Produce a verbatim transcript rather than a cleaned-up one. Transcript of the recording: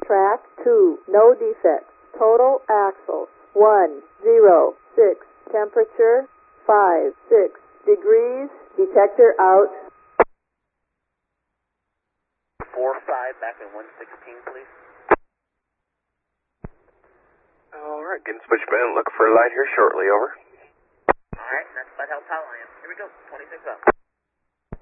Track two, no defects. Total axles, one, zero, six. Temperature, five, six degrees. Detector out. four five, back in one sixteen, please. Alright, getting switchman. Looking for a light here shortly, over. Alright, that's Bud Health Hotline. Here we go, twenty-six up.